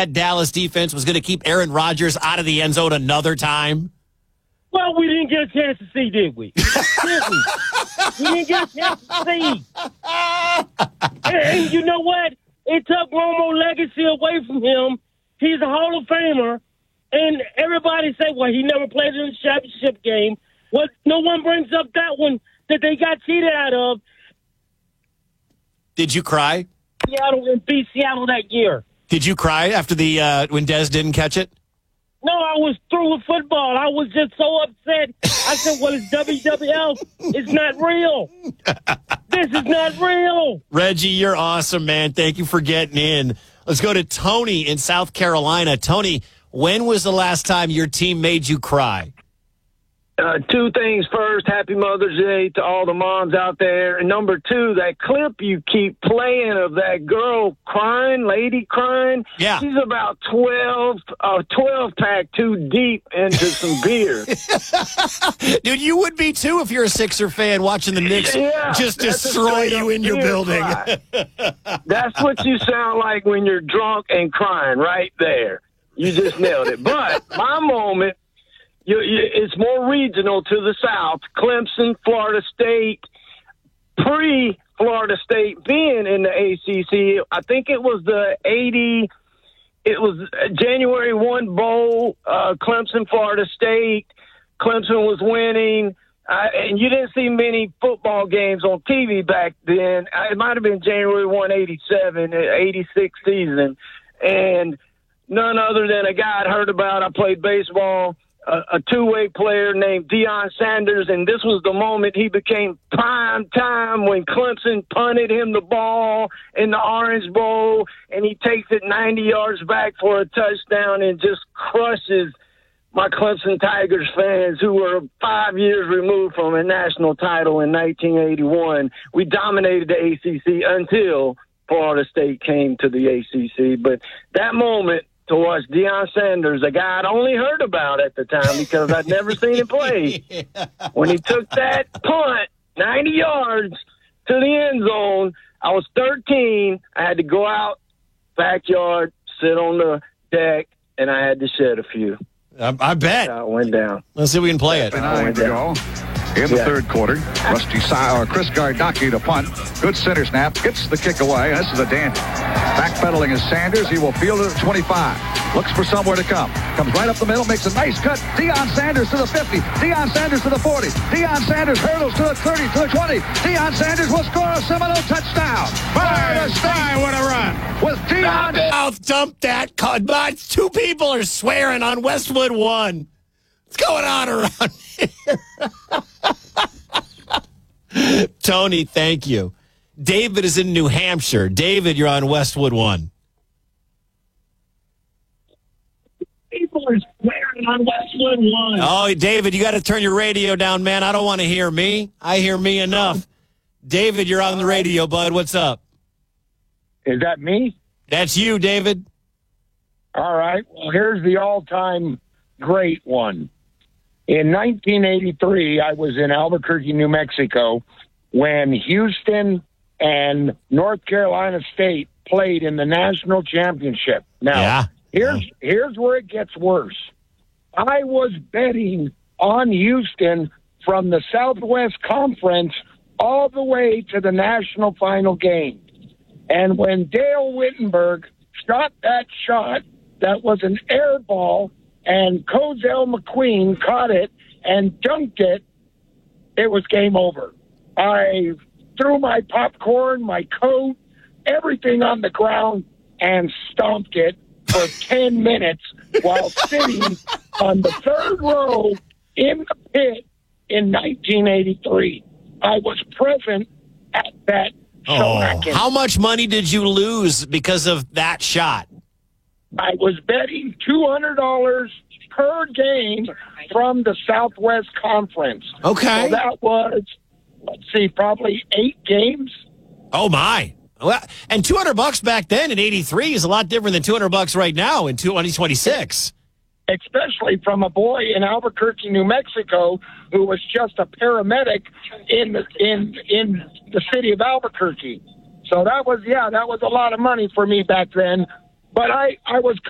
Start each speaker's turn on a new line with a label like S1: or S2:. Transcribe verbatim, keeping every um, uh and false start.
S1: that Dallas defense was going to keep Aaron Rodgers out of the end zone another time?
S2: Well, we didn't get a chance to see, did we? Did we? We didn't get a chance to see. And, and you know what? It took Romo legacy away from him. He's a Hall of Famer. And everybody say, well, he never played in a championship game. Well, no one brings up that one that they got cheated out of.
S1: Did you cry?
S2: Seattle and beat Seattle that year.
S1: Did you cry after the uh, when Dez didn't catch it?
S2: No, I was through with football. I was just so upset. I said, well, it's W W L. It's not real. This is not real.
S1: Reggie, you're awesome, man. Thank you for getting in. Let's go to Tony in South Carolina. Tony, when was the last time your team made you cry?
S3: Uh, two things. First, happy Mother's Day to all the moms out there. And number two, that clip you keep playing of that girl crying, lady crying.
S1: Yeah.
S3: She's about twelve, uh, twelve pack too deep into some beer.
S1: Dude, you would be too if you're a Sixer fan watching the Knicks
S3: Yeah,
S1: just
S3: that's a
S1: destroy
S3: straight
S1: you
S3: up
S1: in your
S3: beer
S1: building.
S3: cry. That's what you sound like when you're drunk and crying right there. You just nailed it. But my moment, You, you, it's more regional to the south. Clemson, Florida State, pre-Florida State being in the A C C. I think it was the eighty. It was January first Bowl. Uh, Clemson, Florida State. Clemson was winning, uh, and you didn't see many football games on T V back then. It might have been January first, eighty-seven, eighty-six season, and none other than a guy I'd heard about. I played baseball. A, a two-way player named Deion Sanders, and this was the moment he became prime time when Clemson punted him the ball in the Orange Bowl, and he takes it ninety yards back for a touchdown and just crushes my Clemson Tigers fans who were five years removed from a national title in nineteen eighty-one. We dominated the A C C until Florida State came to the A C C, but that moment to watch Deion Sanders, a guy I'd only heard about at the time because I'd never seen him play. Yeah. When he took that punt, ninety yards to the end zone, I was thirteen. I had to go out, backyard, sit on the deck, and I had to shed a few.
S1: I, I bet.
S3: That's how it went down.
S1: Let's see if we can play it.
S4: Nine to go. In the yeah. third quarter, Rusty Si- or Chris Gardocki to punt. Good center snap. Gets the kick away. This is a dandy. Backpedaling is Sanders. He will field it at twenty-five. Looks for somewhere to come. Comes right up the middle. Makes a nice cut. Deion Sanders to the fifty. Deion Sanders to the forty. Deion Sanders hurdles to the thirty, to the twenty. Deion Sanders will score a Seminole touchdown.
S5: Fire the sky, what a run.
S4: With Deion.
S1: Mouth dump that. But two people are swearing on Westwood One. What's going on around here? Tony, thank you. David is in New Hampshire. David, you're on Westwood One.
S2: People are swearing on Westwood One.
S1: Oh, David, you got to turn your radio down, man. I don't want to hear me. I hear me enough. David, you're on the radio, bud. What's up?
S6: Is that me?
S1: That's you, David.
S6: All right. Well, here's the all-time great one. In nineteen eighty-three, I was in Albuquerque, New Mexico, when Houston and North Carolina State played in the national championship. Now,
S1: yeah.
S6: here's here's where it gets worse. I was betting on Houston from the Southwest Conference all the way to the national final game. And when Dale Wittenberg shot that shot, that was an air ball, and Cozell McQueen caught it and dunked it, it was game over. I threw my popcorn, my coat, everything on the ground, and stomped it for ten minutes while sitting on the third row in the pit in nineteen eighty-three. I was present at that
S1: oh, how much money did you lose because of that shot?
S6: I was betting two hundred dollars per game from the Southwest Conference.
S1: Okay.
S6: So that was, let's see, probably eight games.
S1: Oh, my. Well, and two hundred bucks back then in eighty-three is a lot different than two hundred bucks right now in twenty twenty-six.
S6: Especially from a boy in Albuquerque, New Mexico, who was just a paramedic in the, in, in the city of Albuquerque. So that was, yeah, that was a lot of money for me back then. But I, I was